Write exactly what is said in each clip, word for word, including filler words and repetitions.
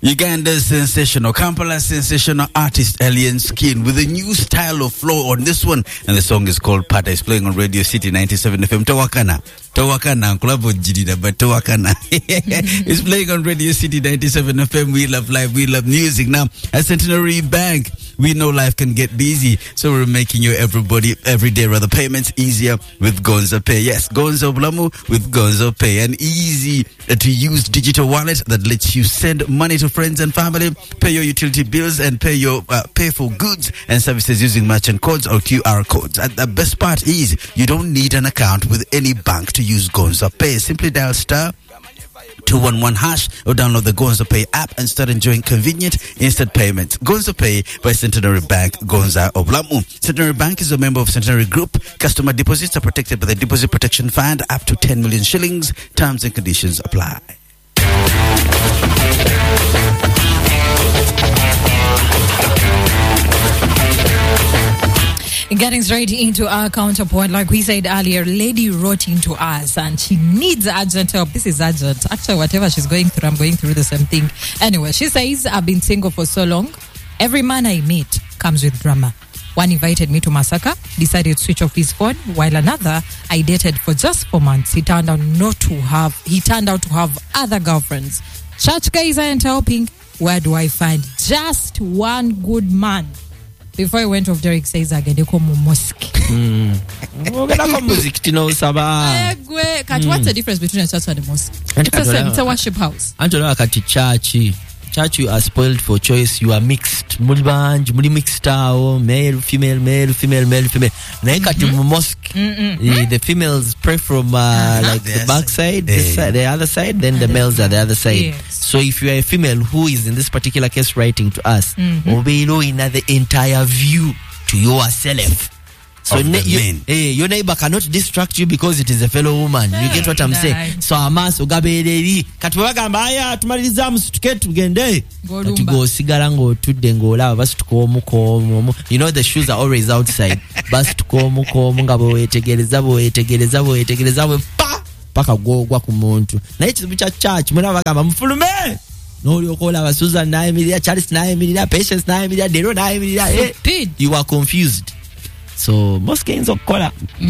Uganda's sensational, Kampala sensational artist Alien Skin with a new style of flow on this one, and the song is called Pata. It's playing on Radio City ninety-seven F M. Tawakana. Tawakana, Kulabo Jidida, but Tawakana. It's playing on Radio City ninety-seven F M. We love life, we love music. Now, at Centenary Bank, we know life can get busy, so we're making your everybody, everyday rather payments easier with Gonza Pay. Yes, Gonza Blamu with Gonza Pay, an easy to use digital wallet that lets you send money to friends and family, pay your utility bills, and pay your uh, pay for goods and services using merchant codes or Q R codes. And the best part is you don't need an account with any bank to use Gonza Pay. Simply dial star two one one hash or download the Gonza Pay app and start enjoying convenient instant payments. Gonza Pay by Centenary Bank, Gonza Oblamu. Centenary Bank is a member of Centenary Group. Customer deposits are protected by the Deposit Protection Fund up to ten million shillings. Terms and conditions apply. Getting straight into our counterpoint, like we said earlier, lady wrote into us and she needs urgent help. This is urgent. Actually, whatever she's going through, I'm going through the same thing. Anyway, she says, I've been single for so long. Every man I meet comes with drama. One invited me to Masaka, decided to switch off his phone, while another I dated for just four months. He turned out not to have, he turned out to have other girlfriends. Church guys aren't helping. Where do I find just one good man? Before I went off, Derek says, Agedeko mu mosque. Mm. What's the difference between a church and a mosque? It's the same. It's a worship house. Antola kati church. Church, you are spoiled for choice. You are mixed. Mulibanj, muli mixed out. Male, female, male, female, male, female. Naikati mu mosque. The, the females pray from uh, uh-huh. like the back side, the, side, the other side, then the males are the other side. Yes. So if you are a female who is in this particular case writing to us, mm-hmm. Obeylo in the entire view to yourself. So ne- you, eh, your neighbor cannot distract you because it is a fellow woman. You get what I'm right. saying? So amas ugabeleri katubagamba aya tumaliriza musituke tugende atigo sigala ngo tudde ngola basi tukomuko omu. You know the shoes are always outside. Basi tukomuko omu ngabo wetegereza bo wetegereza bo wetegereza bo pa paka gogwa ku muntu. Na ekizibu kya church muna bagamba mfulume no lyokola basuza naye milira Charles naye milira Patience naye milira Dero naye milira eh you are confused. So mosque in Zokola.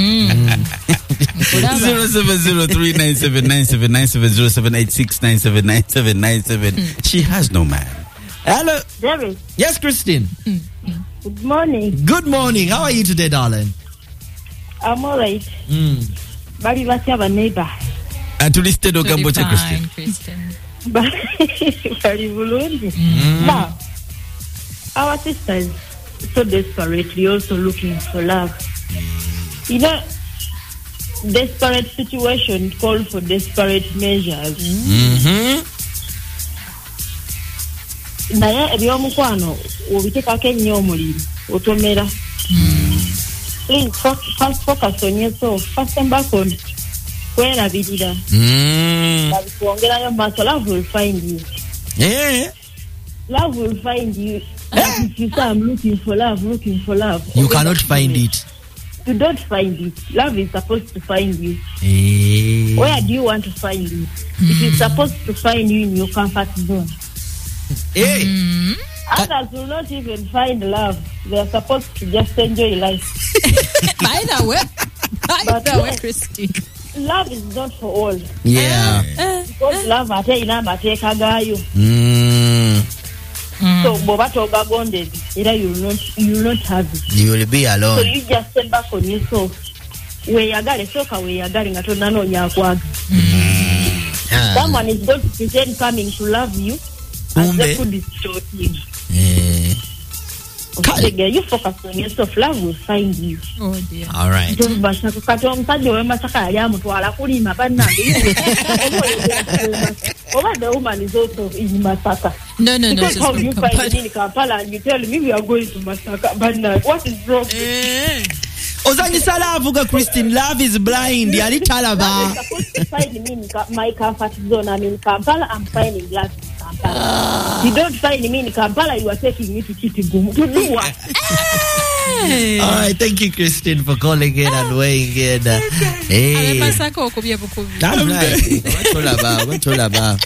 Zero seven zero three nine seven nine seven nine seven zero seven eight six nine seven nine seven nine seven. She has no man. Hello, David. Yes, Christine. Good morning. Good morning. How are you today, darling? I'm alright. Mm. Bali bachaba neighbor. And to list the Gambo Christine. Christine. Bali bulungi. Now, our sisters so desperately also looking for love. You know, desperate situation call for desperate measures. Mm-hmm. Naye ebyomukwano obitekako ennyo omuliro otomera. Please first focus on yourself. First and back on kwerabirira. Babikuongerayo maaso. Love will find you. Yeah. Love will find you. If you say I'm looking for love, looking for love, you cannot find it. You don't find it. Love is supposed to find you. Hey. Where do you want to find it? Mm. It is supposed to find you in your comfort zone. Hey. Mm. Others will not even find love. They are supposed to just enjoy life. By the way, by the way, Christy. Love is not for all. Yeah. Uh, because love ate ina mateka gayo. Mm. Mm. So bobato bagonded, either you will not you will not have it. You will be alone. So you just stand back on yourself. We yagale soka we yagale ngatonda no nyakwaga. Someone is going to pretend coming to love you and they could distort you. Yeah. Okay, you focus on yourself. Love will find you. Oh dear. All right. Kato msaje we masaka yali amutwala kulima bannange. Over the woman is also in Masaka. No, no, no. Because how you find me in Kampala and you tell me we are going to Masaka, bannange. What is wrong? Eh. Ozanyisa love ga Christine. Love is blind. Yali talaba. You're supposed to find me in my comfort zone. I'm in Kampala. I'm finding love. Uh, you don't find me in Kampala, you are taking me to Kitigumu. To do what? Hey. All right, thank you, Christine, for calling in and weighing in. Uh, hey. That's right. What's all about? What's all about?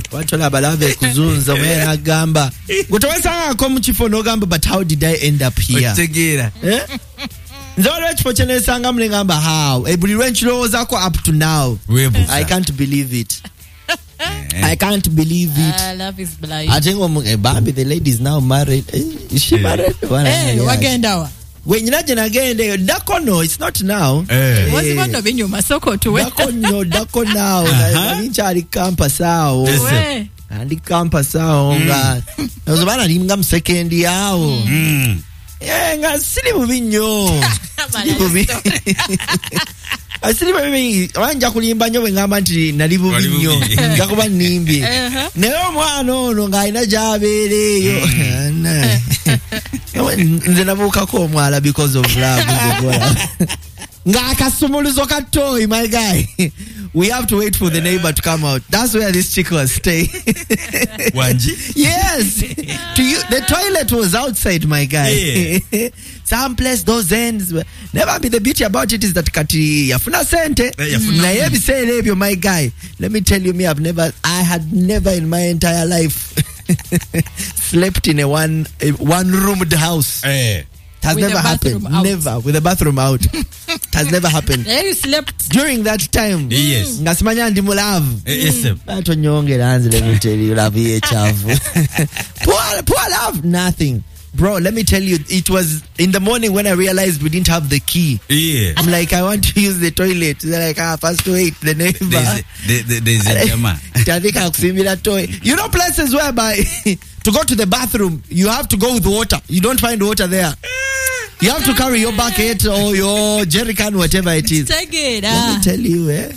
Watola balave kuzunza mwena agamba. Gutowesanga ko mu kifo no gamba, but how did I end up here? Otegera. Eh? Nzolo kifo chene sanga mle ngamba how? E buli lwenchiroza ko up to now. Webuza. I can't believe it. I can't believe it. Uh, love is blind. I think um, Bambi, the lady is now married. Eh, is she married? Well, Hey, yes. wagenda. When you not again, Dako no, it's not now. Eh. What's one of you masoko to wait? Dako no, Dako now. Uh-huh. Inchari campus ao. Where? Andi campus ao nga. Uzobana limga second yao. Mm. Eh, nga sili mubinyo. Sili mubi. Asili baby wanja kulimba nyo ngamba nti nali bubinyo ngakuba nimbi nayo mwana ono ngaina jabereyo na nze nabuka ko mwala because of love nga kasumuluzo katoy my guy. We have to wait for the neighbor to come out. That's where this chick was staying. Wanji? Yes. To you, the toilet was outside, my guy. Yeah. Some place those ends. Never be the beauty about it is that kati yafuna sente. Na yebi say ebyo, my guy. Let me tell you, me I've never, I had never in my entire life slept in a one a one roomed house. Eh. It has With never the happened. bathroom out. Never with the bathroom out. It has never happened. There you slept. During that time. Yes. Ngasimanya ndi mulavu. Eh, yes, sir. Bato nyonge lanzi, let me tell you, love ye chavu. Poor, poor love, nothing. Bro, let me tell you, it was in the morning when I realized we didn't have the key. Yeah. I'm like, I want to use the toilet. They're like, ah, first wait, the neighbor. There's a, there, there- there's a jama. You know places whereby to go to the bathroom, you have to go with water. You don't find water there. You have to carry your bucket or your jerry can, whatever it is. Take it. Let Ah. me tell you, eh?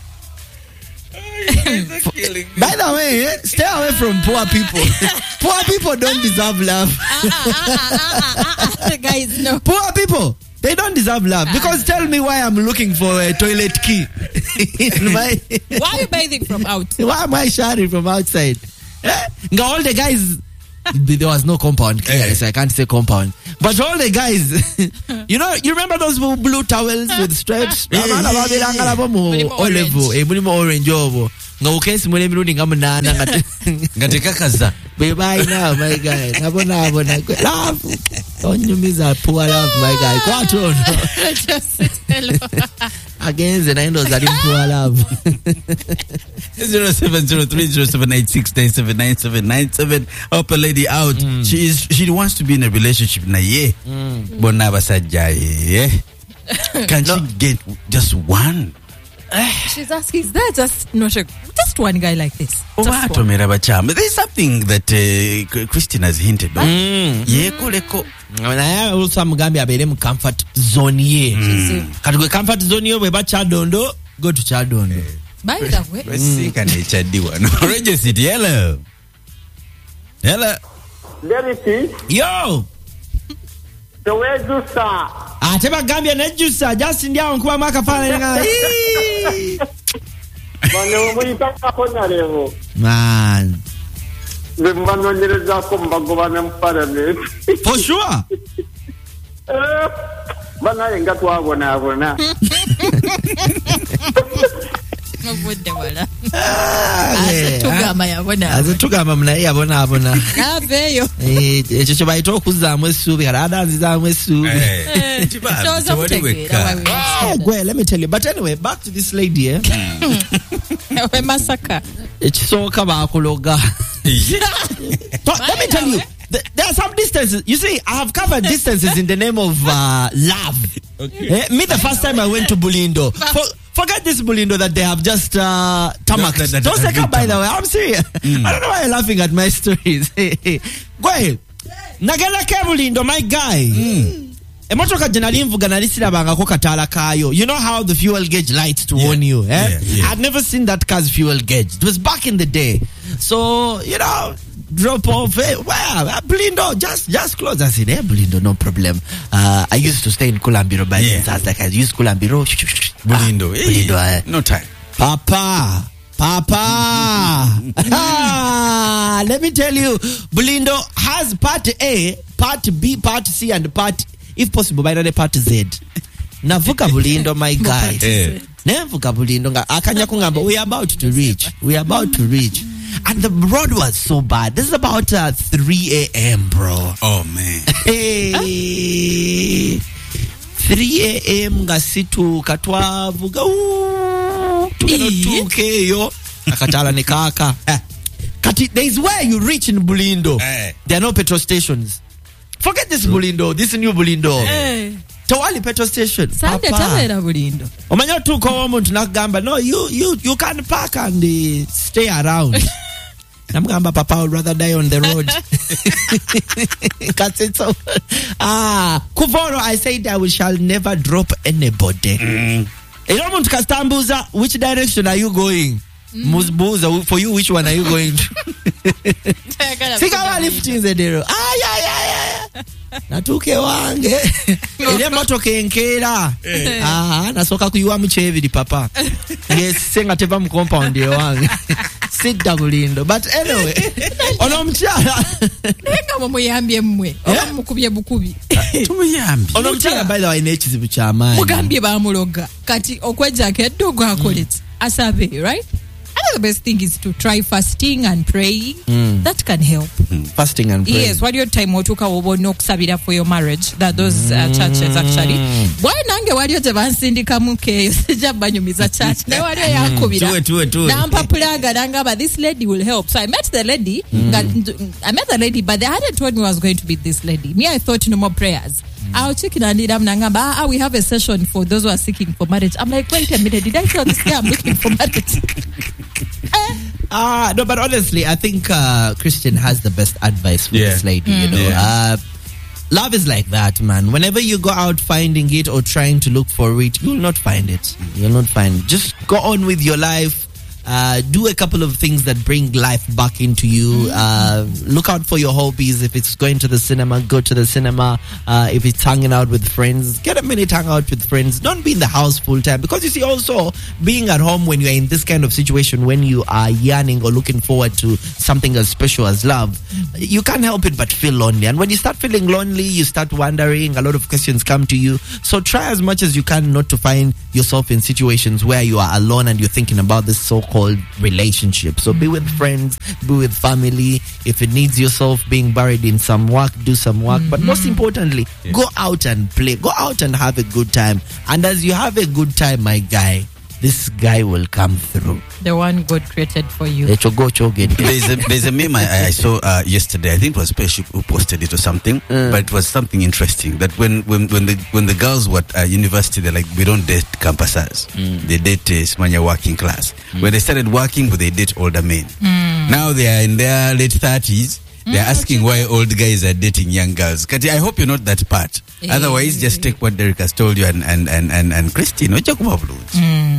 By the way, eh, stay away from poor people. Poor people don't deserve love. Guys, no. Poor people, they don't deserve love. Because tell me why I'm looking for a toilet key. In my Why are you bathing from out? why am I shouting from outside? Eh? Nga all the guys, there was no compound clearly, so I can't say compound. But all the guys, you know, you remember those blue towels with stripes? Abana babiranga labo mu Mulimu olive, eh, mulimu orange ovo. Nga ukesi mule mirundi nga munana nga Ngatekakaza. bye now, my guy. Nabona abona. Love. Onyumiza poor love, my guy. Kwato no. Just hello. Again, the nine dollars are in poor love. zero seven zero three zero seven eight six nine seven nine seven nine seven. Help a lady out. Mm. She is. She wants to be in a relationship na ye. Bona basajja ye. Can No. she get just one? She's asking, is there just not a just one guy like this? Just one. Obatomera bachama. There's something that uh, Christine has hinted on. Ye koleko. Naye also mugambi abere mu comfort zone ye. Kati gwe comfort zone yo bwe bachadondo, go to chadondo. By the way, Wesika ne chadi wano. Radio City, hello. Hello. Deriki, Yo! tewezusa. Ate bagambye nejjusa just ndyawo nkuba maka fana nga. Bano muyitako nalevo. Man. Nze mbanonyerezako mbagoba ne mu parliament. For sure. Eh, banaye nga twabonaabona. muvudde wala. Ah, yeah. Tugamba yabona. Aze tugamba munaye yabona abona. Aveyo. Eh, ekyo kye bayita okuzzaamu essuubi kati adanzizaamu essuubi. Eh. Toza kutegeera why we Eh, said gwe, let me tell you. But anyway, back to this lady, eh? that. We Masaka. Ekisooka baakuloga. So, let me tell you, th- there are some distances. You see, I have covered distances in the name of uh, love. Okay. Eh, me, the first time I went to Bulindo, for, forget this Bulindo that they have just uh, tarmacked. That- that- Don't that- say that- by the way, I'm serious. I don't know why you're laughing at my stories. Go ahead. Nagala ke Bulindo, my guy. Emotoka gye nali nvuga nali sirabangako kataala kaayo. You know how the fuel gauge lights to Yeah. warn you, eh? Yeah, yeah. I'd never seen that car's fuel gauge. It was back in the day. So, you know, drop off, eh, well, uh, Bulindo, just just close. I said, eh, Bulindo, no problem. Uh, I used to stay in Kulambiro, by Yeah. so I was like, I used Kulambiro. Shh, shh, shh. Bulindo. Ah, Eh, Bulindo, eh. no time. Papa, Papa. Ah, let me tell you, Bulindo has part A, part B, part C, and part, if possible, by the part Z. Navuka Bulindo, my guy. Eh. Nevuka Bulindo, nga akanya kungamba, we are about to reach. We are about to reach. And the road was so bad. This is about uh, three a.m., bro. Oh, man. Hey. three a.m. gasitu katwavuga tukeyo akatala ne kaka. Kati, there's where you reach in Bulindo. Hey. There are no petrol stations. Forget this Bulindo, this new Bulindo. Hey. Tawali petrol station. Sande tabera Bulindo. Omanya tuko omu tunagamba, no, you you you can park and uh, stay around. Namgamba, Papa, I would rather die on the road. Because it's so. Ah, Kuvoro, I said I will shall never drop anybody. Mm. Elomuntu Kastambuza, which direction are you going? Mm. Musbuza, for you, which one are you going to? Sikawa lifting zedero. Ah, yeah, yeah, yeah. Natuke wange. Ile moto kenkera. Ah, nasoka kuyuwa mchevidi papa. Yes, senga teva mu compound ye wange. Sit Bulindo. But anyway, ono mchala. Nenga mumuyambye mmwe. Oba mukubye bukubi. Tumuyambi. Ono mchala by the way nechizibu cha amani. Mugambye bamuloga. Kati okweja keddo gwakoletse. Asabe, right? The best thing is to try fasting and praying. Mm. That can help. Mm. Fasting and praying. Yes, what your time otuka wobo no kusabira for your marriage. That those uh, churches actually. Why nange waliyo tebansindika muke sija banyumiza church. Ne waliyo yakubira. Tuwe tuwe tuwe. Nampa pulaga nanga, but this lady will help. So I met the lady. Mm. I met the lady, but they hadn't told me I was going to be this lady. Me, I thought no more prayers. I'll check in and I'm nangamba. Ah, we have a session for those who are seeking for marriage. I'm like, wait a minute, did I tell this guy I'm looking for marriage? Ah, uh, no, but honestly, I think uh, Christian has the best advice for yeah. this lady. Mm. You know, yeah. uh, love is like that, man. Whenever you go out finding it or trying to look for it, you will not find it. You'll not find it. Just go on with your life. Uh, do a couple of things that bring life back into you. Uh, look out for your hobbies. If it's going to the cinema, go to the cinema. Uh, if it's hanging out with friends, get a minute hang out with friends. Don't be in the house full time. Because you see, also being at home when you're in this kind of situation, when you are yearning or looking forward to something as special as love, you can't help it but feel lonely. And when you start feeling lonely, you start wondering, a lot of questions come to you. So try as much as you can not to find yourself in situations where you are alone and you're thinking about this so-called relationship. So be with friends, be with family. If it needs yourself being buried in some work, do some work. Mm-hmm. But most importantly, yeah. go out and play. Go out and have a good time. And as you have a good time, my guy, this guy will come through. The one God created for you. There's a, there's a meme I, I saw uh, yesterday. I think it was Spaceship who posted it or something, mm. but it was something interesting. That when when when the when the girls were at uh, university, they're like, we don't date campusers. Mm. They date uh, Smanya working class. Mm. When they started working, they date older men. Mm. Now they are in their late thirties. They're mm, asking why old guys are dating young girls. Kati, I hope you're not that part. Hey. Otherwise, just take what Derek has told you and and and and, and Christine. Mm.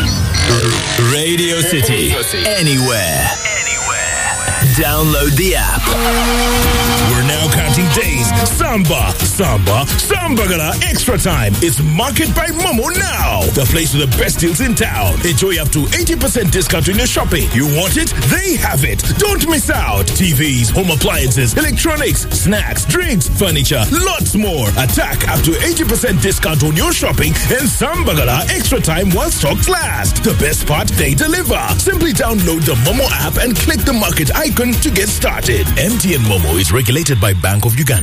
Radio City. Anywhere. Anywhere. Download the app. We're now counting days. Samba, Samba, Sambagala Extra Time. It's Market by Momo now. The place with the best deals in town. Enjoy up to eighty percent discount on your shopping. You want it? They have it. Don't miss out. T Vs, home appliances, electronics, snacks, drinks, furniture, lots more. Attack up to eighty percent discount on your shopping and Sambagala Extra Time while stocks last. The best part, they deliver. Simply download the Momo app and click the market icon to get started. M T N Momo is regulated by Bank of Uganda.